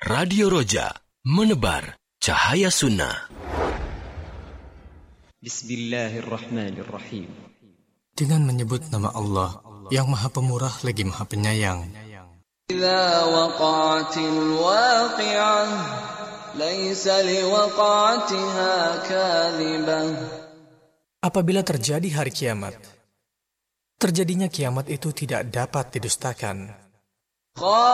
Radio Roja, menebar cahaya sunnah. Bismillahirrahmanirrahim. Dengan menyebut nama Allah yang Maha Pemurah lagi Maha Penyayang. Idza waqa'atil waqi'ah laisa liwaqa'atiha kadhibah. Apabila terjadi hari kiamat, terjadinya kiamat itu tidak dapat didustakan.